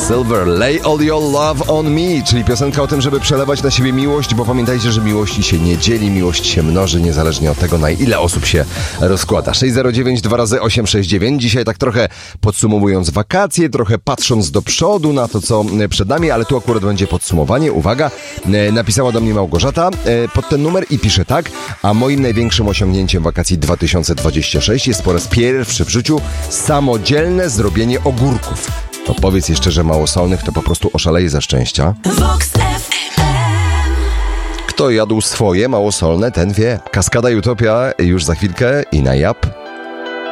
Silver, Lay All Your Love On Me, czyli piosenka o tym, żeby przelewać na siebie miłość, bo pamiętajcie, że miłości się nie dzieli, miłość się mnoży, niezależnie od tego, na ile osób się rozkłada. 609 2 razy 869. Dzisiaj tak trochę podsumowując wakacje, trochę patrząc do przodu na to, co przed nami, ale tu akurat będzie podsumowanie. Uwaga, napisała do mnie Małgorzata pod ten numer i pisze tak: a moim największym osiągnięciem wakacji 2026 jest po raz pierwszy w życiu samodzielne zrobienie ogórków. To powiedz jeszcze, że małosolnych to po prostu oszaleje ze szczęścia. Kto jadł swoje małosolne, ten wie. Kaskada i Utopia już za chwilkę i na Jap.